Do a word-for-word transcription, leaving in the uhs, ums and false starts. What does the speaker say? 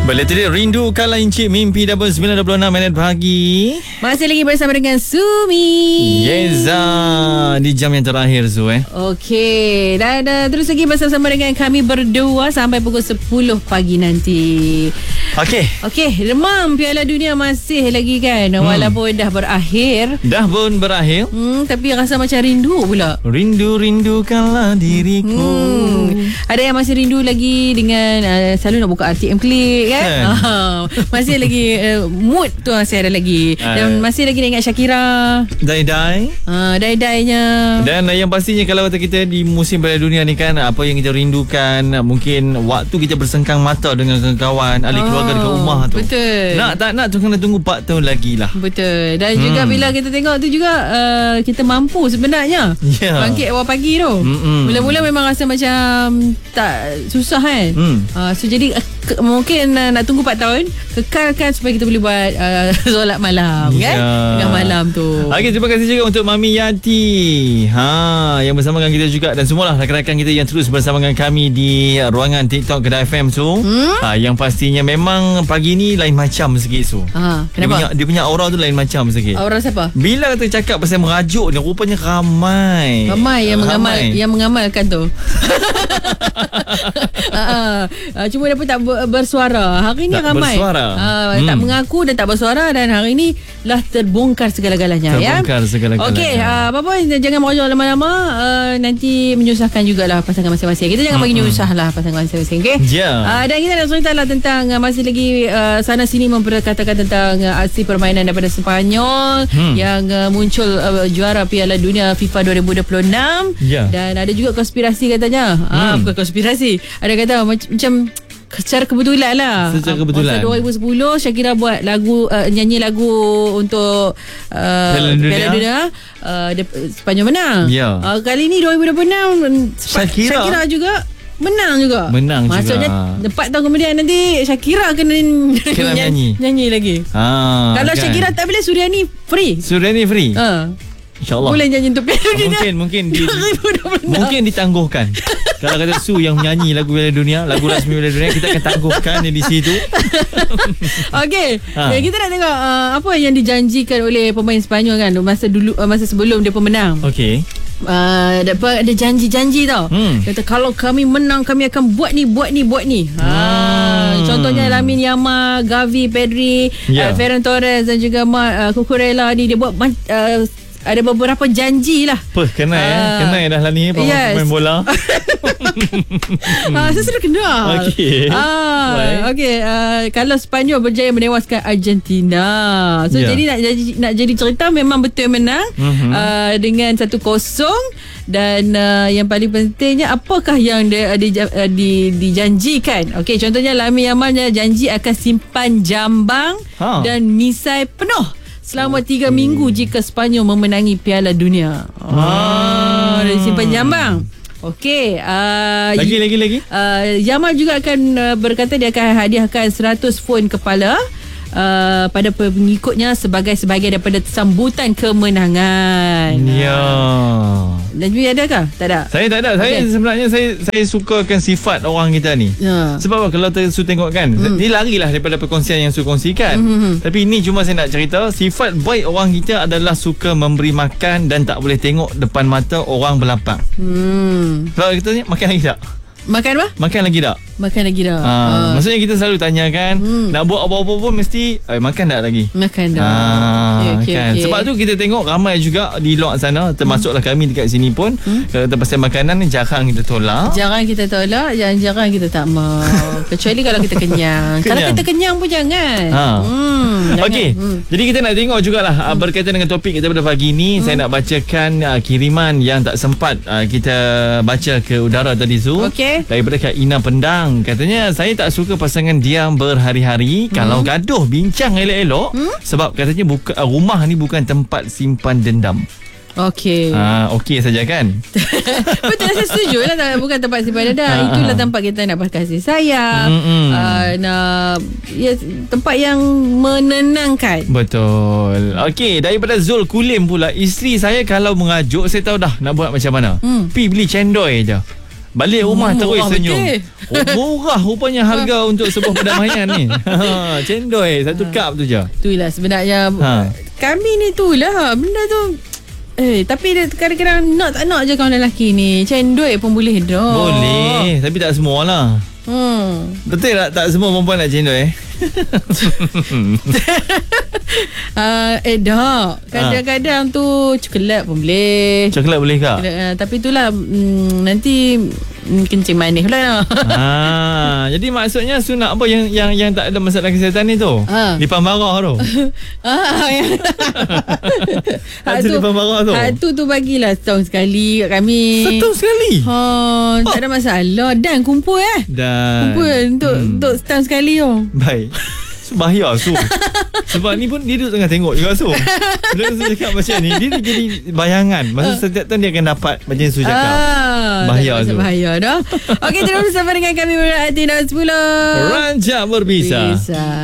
Balik tadi Rindu Kala Encik Mimpi double sembilan dua puluh enam minit pagi. Masih lagi bersama dengan Sumi. Yeza di jam yang terakhir Zu eh. Okey, dan uh, terus lagi bersama dengan kami berdua sampai pukul sepuluh pagi nanti. Okey. Okey, demam Piala Dunia masih lagi kan, hmm. walaupun dah berakhir. Dah pun berakhir. Hmm, tapi rasa macam rindu pula. Rindu-rindukanlah diriku. Hmm. Ada yang masih rindu lagi dengan uh, selalu nak buka R T M Klik kan. Kan? Uh, masih lagi uh, mood tu masih ada lagi. Dan uh, masih lagi nak ingat Shakira. Dai-dai. Uh, dai-dainya. Dan uh, yang pastinya kalau kita di musim Piala Dunia ni kan, apa yang kita rindukan, mungkin waktu kita bersengkang mata dengan kawan-kawan, ahli keluarga dekat rumah tu. Betul. Nak tak nak tu kena tunggu empat tahun lagi lah. Betul. Dan hmm. juga bila kita tengok tu juga uh, kita mampu sebenarnya. Yeah. Bangkit awal pagi tu. Mm-mm. Mula-mula memang rasa macam tak susah kan. Mm. Uh, so jadi uh, ke, mungkin uh, nak tunggu empat tahun, kekalkan supaya kita boleh buat uh, solat malam yeah. kan. Tengah malam tu. Okey, terima kasih juga untuk Mami Yati. Ha, yang bersama dengan kita juga, dan semualah rakan-rakan kita yang terus bersama dengan kami di ruangan TikTok Kedah F M tu. Hmm? Ha, yang pastinya memang pagi ni lain macam sikit Su. Ha, kenapa? Dia punya, dia punya aura tu lain macam sikit. Aura siapa? Bila kita cakap pasal merajuk ni, rupanya ramai. Ramai yang ramai. mengamal yang mengamalkan tu. uh, uh, cuma dia pun tak ber, bersuara. Hari ni tak ramai. Bersuara. Uh, hmm. Tak mengaku dan tak bersuara, dan hari ni lah terbongkar segala-galanya. Terbongkar ya? segala-galanya. Okey, uh, apa-apa jangan merajuk lama-lama, uh, nanti menyusahkan jugalah pasangan masing-masing. Kita jangan bagi hmm. nyusah lah pasangan masing-masing. Okey. Yeah. Uh, dan kita nak cerita lah tentang uh, masih lagi uh, sana sini memperkatakan tentang uh, aksi permainan daripada Sepanyol hmm. yang uh, muncul uh, juara Piala Dunia FIFA dua ribu dua puluh enam. Yeah. Dan ada juga konspirasi katanya. Hmm. Ah, bukan konspirasi. Ada kata macam, macam secara kebetulan lah. Secara kebetulan. Masa dua ribu sepuluh Shakira buat lagu, uh, nyanyi lagu untuk uh, Piala Dunia, Piala Dunia uh, Sepanyol menang. Ya. Uh, kali ni dua ribu dua puluh enam Shakira, Shakira juga menang juga. Menang Maksudnya, juga. Maksudnya empat tahun kemudian nanti Shakira kena, kena nyanyi. nyanyi lagi. Ah, Kalau kan. Shakira tak boleh, Suriani free. Suriani free. Uh. InsyaAllah boleh nyanyi untuk Piala Dunia. Mungkin Mungkin di, mungkin ditangguhkan. Kalau kata Su yang nyanyi lagu Piala Dunia, lagu rasmi Piala Dunia, kita akan tangguhkan di situ. Okey, ha. okay, kita nak tengok uh, apa yang dijanjikan oleh pemain Sepanyol kan masa dulu uh, masa sebelum dia pemenang. Okey. Uh, ada, ada janji-janji tau. Hmm. Kata kalau kami menang, kami akan buat ni, buat ni, buat ni. Ha. Hmm. Contohnya Lamine Yamal, Gavi, Pedri, yeah. uh, Ferran Torres dan juga uh, Cucurella ni, dia buat uh, ada beberapa janji lah. Apa, kenal uh, ya? Kenal dah lah ni pemain yes. bola. Ah, saya sudah kenal. Okey. Ah, okey. Uh, kalau Sepanyol berjaya menewaskan Argentina. So yeah. jadi nak jadi nak jadi cerita memang betul menang mm-hmm. uh, dengan satu kosong. Dan uh, yang paling pentingnya, apakah yang dia, di, uh, di, dijanjikan. Okey, contohnya Lamine Yamal janji akan simpan jambang ha. dan misai penuh selama tiga okay. minggu jika Sepanyol memenangi Piala Dunia. Ah, dia simpan jambang. Okey, uh, lagi lagi lagi. Uh, Yamal juga akan uh, berkata dia akan hadiahkan seratus phone kepala uh, pada pengikutnya sebagai sebahagian daripada sambutan kemenangan. Ya. Dan juga adakah? Tak ada. Saya tak ada. Saya okay. sebenarnya saya saya sukakan sifat orang kita ni. Ya. Sebab apa, kalau Su tengok kan, hmm. dia larilah daripada perkongsian yang Su kongsikan. Hmm. Tapi ini cuma saya nak cerita, sifat baik orang kita adalah suka memberi makan dan tak boleh tengok depan mata orang berlapang. Hmm. Kalau kita ni makan lagi tak? Makan apa? Makan lagi tak? Makan lagi dah. Ha, uh. Maksudnya kita selalu tanyakan, hmm. nak buat apa-apa pun mesti eh, makan tak lagi? Makan dah. Ha, okay, okay, kan? okay. Sebab tu kita tengok ramai juga di luar sana, termasuklah hmm. kami dekat sini pun, hmm. kalau pasal makanan ni jarang kita tolak. Jarang kita tolak, dan jarang kita tak mau. Kecuali kalau kita kenyang. kenyang. Kalau kita kenyang pun jangan. Ha. Hmm, Okey. Hmm. Jadi kita nak tengok jugalah hmm. berkaitan dengan topik kita pada pagi ni, hmm. saya nak bacakan uh, kiriman yang tak sempat uh, kita baca ke udara tadi Zu. Okey. Daripada Kak Ina Pendang. Katanya, saya tak suka pasangan diam berhari-hari. hmm. Kalau gaduh, bincang elok-elok. hmm? Sebab katanya buka, rumah ni bukan tempat simpan dendam. Okey. Ah, okey saja kan? Betul, saya setuju lah. Bukan tempat simpan dendam. Itulah tempat kita nak berkasih sayang. Uh, nak ya, tempat yang menenangkan. Betul. Okey, daripada Zul Kulim pula. Isteri saya kalau mengajuk, saya tahu dah nak buat macam mana. hmm. Pi beli cendol je. Balik rumah Hmm, terus murah senyum. betul. Oh, murah rupanya harga untuk sebuah perdamaian ni. Ha, cendol satu cup tu je. Itulah sebenarnya Ha. kami ni tu lah benda tu. Eh, tapi dia kadang-kadang nak tak nak je kawan lelaki ni. Cendol pun boleh dah. Boleh, tapi tak semua lah. Hmm. Betul tak tak semua perempuan nak cendol eh? uh, eh dah. Kadang-kadang tu coklat pun boleh. Coklat boleh ke? Uh, tapi itulah mm, nanti mm, kencing manis pula lah. Ha, jadi maksudnya sunat apa yang yang yang tak ada masalah kesihatan ni tu? Ha. Lipan barah tu. Ah, ya. Hak tu lipan barah tu. Hak tu tu bagilah setahun sekali kat kami. Setahun sekali? Ha, tak ada masalah. Dan kumpul eh. Dan Kumpul untuk hmm. untuk setahun sekali tu. Baik. So, bahaya Su. Sebab ni pun dia duduk tengah tengok juga Su. Bila Su cakap macam ni, dia jadi bayangan. Maksud setiap tahun dia akan dapat macam Su cakap. Ah, bahaya Su. Bahaya dah. Okey, terus bersama dengan kami Murat Hati sepuluh. Rancak berbisa. Bisa.